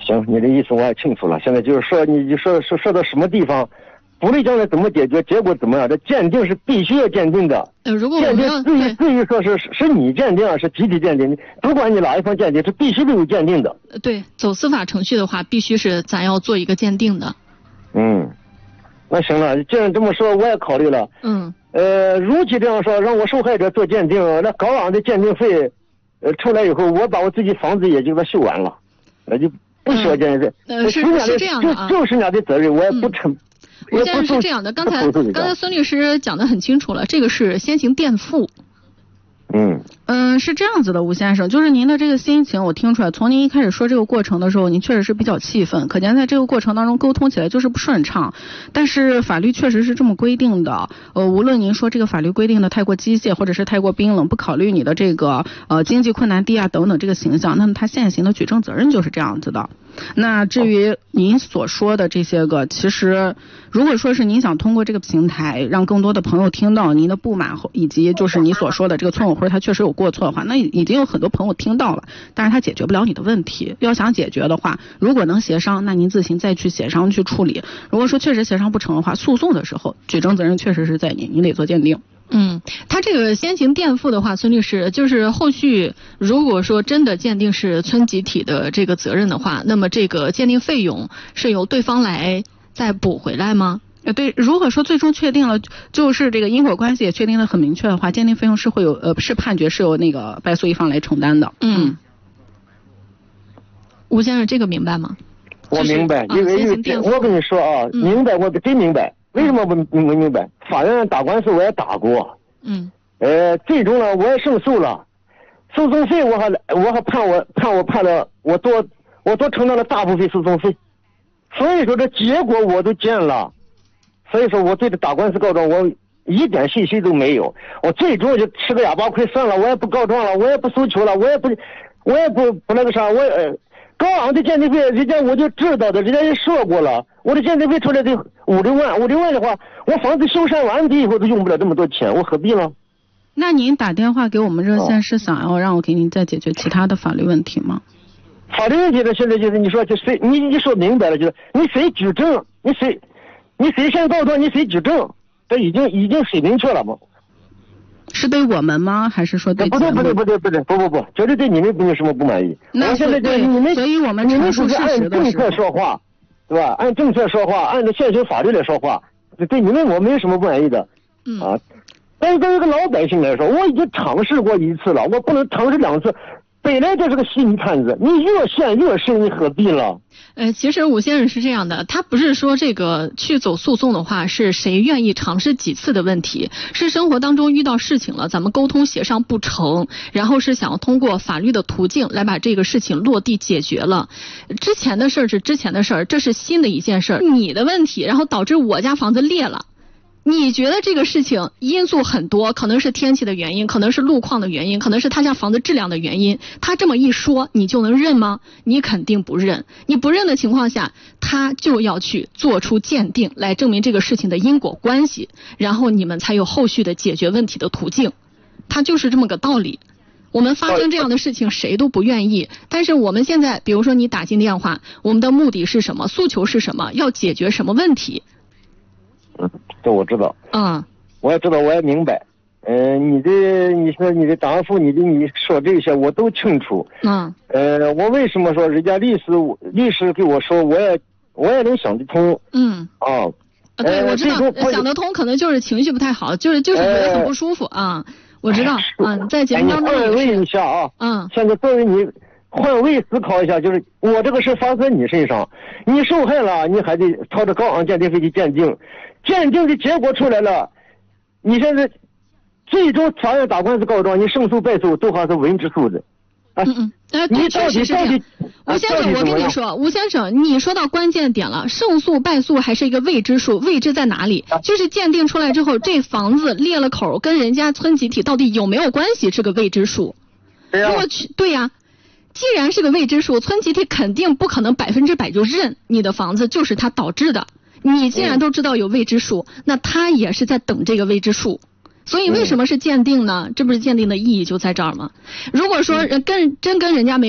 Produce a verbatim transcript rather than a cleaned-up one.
行，你的意思我也清楚了。现在就是说，你就说说说到什么地方，不论将来怎么解决，结果怎么样，这鉴定是必须要鉴定的。 呃，如果我鉴们要定至于至于说是是你鉴定啊，是集体鉴定，不管你哪一方鉴定，是必须得有鉴定的。 对走司法程序的话，必须是咱要做一个鉴定的。 嗯，那行了，既然这么说，我也考虑了。 嗯。 呃，如其这样说，让我受害者做鉴定，那高昂的鉴定费，呃，出来以后，我把我自己房子也就给修完了，那就不需要鉴定费。 嗯、呃，是是这样的啊， 就就是人家的责任，我也不承。 我现在是这样的，刚才刚才孙律师讲得很清楚了，这个是先行垫付。 嗯嗯，是这样子的，吴先生，就是您的这个心情我听出来，从您一开始说这个过程的时候，您确实是比较气愤，可见在这个过程当中沟通起来就是不顺畅。但是法律确实是这么规定的，呃，无论您说这个法律规定的太过机械或者是太过冰冷，不考虑你的这个呃经济困难低啊等等这个形象，那么他现行的举证责任就是这样子的。那至于您所说的这些个，其实如果说是您想通过这个平台让更多的朋友听到您的不满以及就是你所说的这个村委会他确实有过错的话，那已经有很多朋友听到了，但是他解决不了你的问题。要想解决的话，如果能协商，那您自行再去协商去处理。如果说确实协商不成的话，诉讼的时候举证责任确实是在您，您得做鉴定。 嗯，他这个先行垫付的话，孙律师，就是后续如果说真的鉴定是村集体的这个责任的话，那么这个鉴定费用是由对方来再补回来吗？ 呃，对，如果说最终确定了，就是这个因果关系也确定的很明确的话，鉴定费用是会有呃是判决是由那个败诉一方来承担的。 嗯，吴先生这个明白吗？ 我明白，因为因为我跟你说啊， 嗯、 明白，我真明白。为什么不不明白？法院打官司我也打过， 嗯， 呃，最终呢我也胜诉了，诉讼费我还我还判我判我判了，我多我多承担了大部分诉讼费，所以说这结果我都见了，所以说我对这打官司告状我一点信息都没有，我最终就吃个哑巴亏算了，我也不告状了，我也不诉求了，我也不我也不不那个啥，我呃。高昂的鉴定费，人家我就知道的，人家也说过了。我的鉴定费出来得五六万，五六万的话，我房子修缮完毕以后都用不了这么多钱，我何必呢？ 那您打电话给我们热线是想要让我给您再解决其他的法律问题吗？ 法律问题呢，现在就是你说就谁，你你说明白了，就是你谁举证，你谁，你谁先告状，你谁举证，这已经已经很明确了吗？ 是对我们吗？还是说对？ 不对不对不对不对不不不，绝对对你们没有什么不满意。 那现在就是你们， 所以我们你们是按政策说话，对吧？按政策说话，按照现行法律来说话，对你们我没有什么不满意的。 嗯啊，但是对于个老百姓来说，我已经尝试过一次了，我不能尝试两次。本来就是个稀泥摊子，你越陷越深，你何必了？ 呃，其实吴先生是这样的，他不是说这个去走诉讼的话，是谁愿意尝试几次的问题，是生活当中遇到事情了，咱们沟通协商不成，然后是想要通过法律的途径来把这个事情落地解决了。之前的事儿是之前的事儿，这是新的一件事儿，你的问题，然后导致我家房子裂了。你觉得这个事情因素很多，可能是天气的原因，可能是路况的原因，可能是他家房子质量的原因，他这么一说你就能认吗？你肯定不认。你不认的情况下，他就要去做出鉴定来证明这个事情的因果关系，然后你们才有后续的解决问题的途径。他就是这么个道理。我们发生这样的事情谁都不愿意，但是我们现在比如说你打进电话，我们的目的是什么？诉求是什么？要解决什么问题？ 嗯，这我知道。 嗯， 我也知道，我也明白。嗯、呃，你的你说你的答复，你的你说这些我都清楚。 嗯。 呃，我为什么说人家律师律师给我说，我也我也能想得通。 嗯。 啊。 对，我知道，呃、想得通，可能就是情绪不太好，就是就是觉得很不舒服、呃、啊。我知道，嗯、啊，在节目当中也是。 换位一下啊。 嗯。 现在作为你换位思考一下，就是我这个事发生在你身上，你受害了，你还得朝着高昂鉴定费去鉴定。鉴定的结果出来了，你现在最终法院打官司告状，你胜诉败诉都还是文之诉的。啊、 嗯嗯，呃，对，确实是这样。吴先生，我跟你说，吴先生，你说到关键点了，胜诉败诉还是一个未知数，未知在哪里？啊、就是鉴定出来之后，这房子裂了口，跟人家村集体到底有没有关系，是个未知数。 对呀、啊。 如果去，对呀、啊。既然是个未知数，村集体肯定不可能百分之百就认你的房子就是他导致的。你既然都知道有未知数，那他也是在等这个未知数。所以为什么是鉴定呢？这不是鉴定的意义就在这儿吗？如果说跟真跟人家没